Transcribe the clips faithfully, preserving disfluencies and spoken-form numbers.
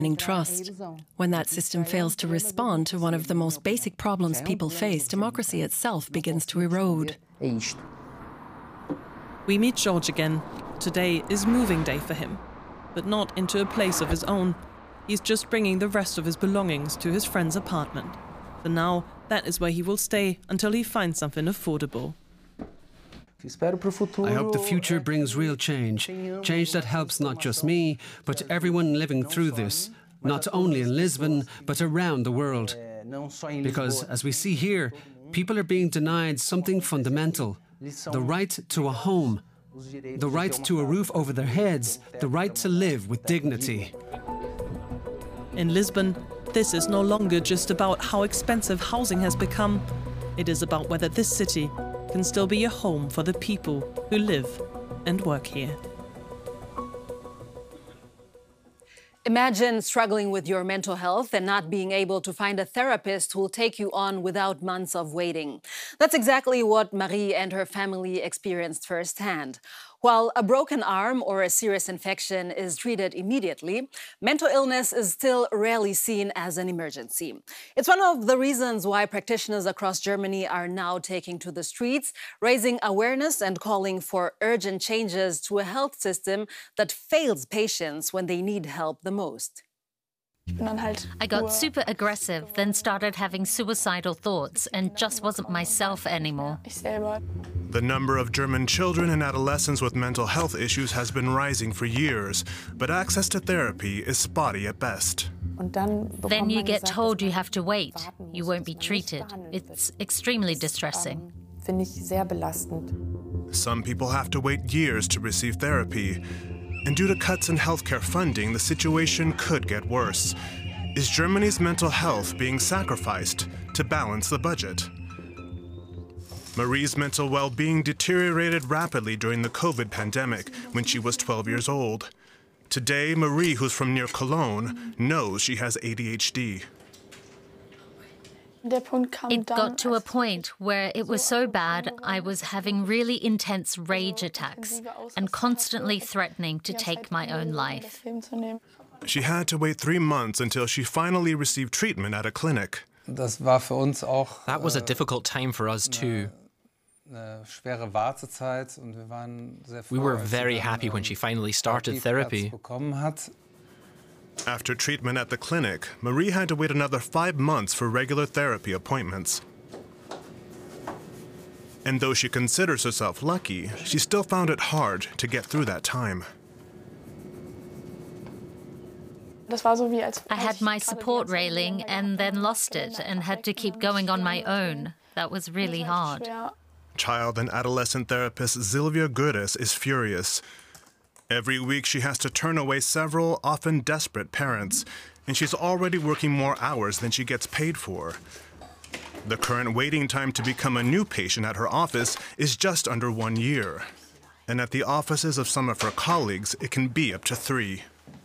trust. When that system fails to respond to one of the most basic problems people face, democracy itself begins to erode. We meet George again. Today is moving day for him, but not into a place of his own. He's just bringing the rest of his belongings to his friend's apartment. For now, that is where he will stay until he finds something affordable. I hope the future brings real change. Change that helps not just me, but everyone living through this, not only in Lisbon, but around the world. Because, as we see here, people are being denied something fundamental: the right to a home, the right to a roof over their heads, the right to live with dignity. In Lisbon, this is no longer just about how expensive housing has become. It is about whether this city can still be a home for the people who live and work here. Imagine struggling with your mental health and not being able to find a therapist who will take you on without months of waiting. That's exactly what Marie and her family experienced firsthand. While a broken arm or a serious infection is treated immediately, mental illness is still rarely seen as an emergency. It's one of the reasons why practitioners across Germany are now taking to the streets, raising awareness and calling for urgent changes to a health system that fails patients when they need help the most. I got super aggressive, then started having suicidal thoughts and just wasn't myself anymore. The number of German children and adolescents with mental health issues has been rising for years, but access to therapy is spotty at best. Then you get told you have to wait. You won't be treated. It's extremely distressing. Some people have to wait years to receive therapy. And due to cuts in healthcare funding, the situation could get worse. Is Germany's mental health being sacrificed to balance the budget? Marie's mental well-being deteriorated rapidly during the COVID pandemic when she was twelve years old. Today, Marie, who's from near Cologne, knows she has A D H D. It got to a point where it was so bad I was having really intense rage attacks and constantly threatening to take my own life. She had to wait three months until she finally received treatment at a clinic. That was a difficult time for us too. We were very happy when she finally started therapy. After treatment at the clinic, Marie had to wait another five months for regular therapy appointments. And though she considers herself lucky, she still found it hard to get through that time. I had my support railing and then lost it and had to keep going on my own. That was really hard. Child and adolescent therapist Silvia Gures is furious. Every week she has to turn away several, often desperate parents, and she's already working more hours than she gets paid for. The current waiting time to become a new patient at her office is just under one year. And at the offices of some of her colleagues, it can be up to three.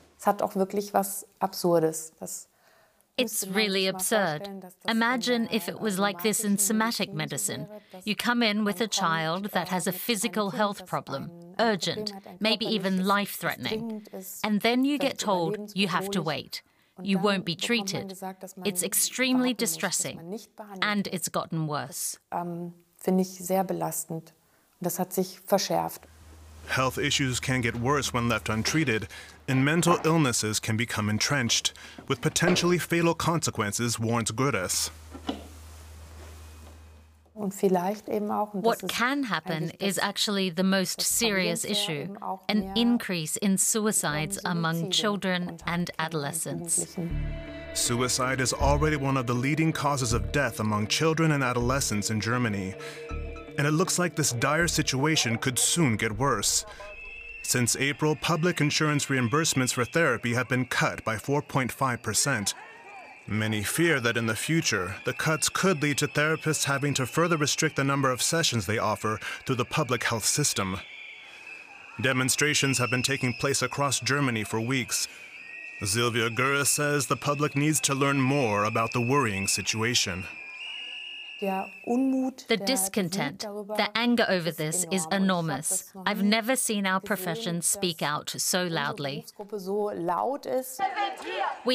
It's really absurd. Imagine if it was like this in somatic medicine. You come in with a child that has a physical health problem, urgent, maybe even life-threatening, and then you get told you have to wait. You won't be treated. It's extremely distressing, and it's gotten worse. Health issues can get worse when left untreated, and mental illnesses can become entrenched, with potentially fatal consequences, warns Gures. What can happen is actually the most serious issue, an increase in suicides among children and adolescents. Suicide is already one of the leading causes of death among children and adolescents in Germany. And it looks like this dire situation could soon get worse. Since April, public insurance reimbursements for therapy have been cut by four point five percent. Many fear that in the future, the cuts could lead to therapists having to further restrict the number of sessions they offer through the public health system. Demonstrations have been taking place across Germany for weeks. Silvia Gures says the public needs to learn more about the worrying situation. The discontent, the anger over this is enormous. I've never seen our profession speak out so loudly. We